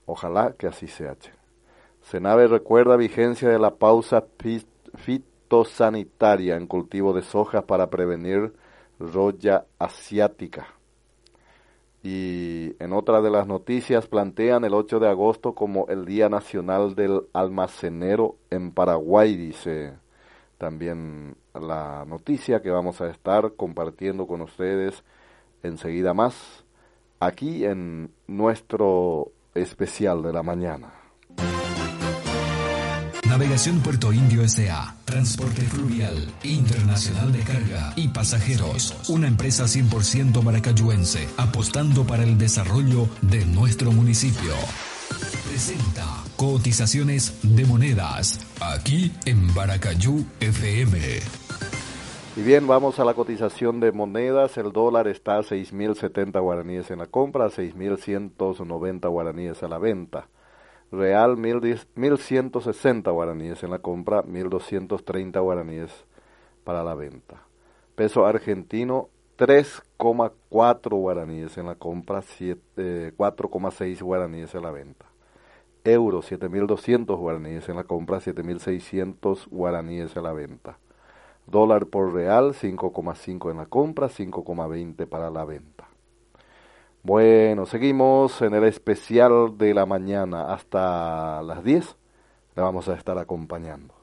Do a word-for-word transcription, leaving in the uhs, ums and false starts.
Ojalá que así sea. Che. Senave recuerda vigencia de la pausa fitosanitaria en cultivo de soja para prevenir roya asiática. Y en otra de las noticias plantean el ocho de agosto como el Día Nacional del Almacenero en Paraguay, dice también la noticia que vamos a estar compartiendo con ustedes enseguida más aquí en nuestro especial de la mañana. Navegación Puerto Indio S A Transporte Fluvial Internacional de Carga y Pasajeros. Una empresa cien por ciento maracayuense, apostando para el desarrollo de nuestro municipio. Presenta cotizaciones de monedas, aquí en Baracayú F M. Y bien, vamos a la cotización de monedas. El dólar está a seis mil setenta guaraníes en la compra, seis mil ciento noventa guaraníes a la venta. Real mil ciento sesenta guaraníes en la compra, mil doscientos treinta guaraníes para la venta. Peso argentino tres coma cuatro guaraníes en la compra, cuatro coma seis guaraníes en la venta. Euro siete mil doscientos guaraníes en la compra, siete mil seiscientos guaraníes en la venta. Dólar por real cinco coma cinco en la compra, cinco coma veinte para la venta. Bueno, seguimos en el especial de la mañana hasta las diez. Le vamos a estar acompañando.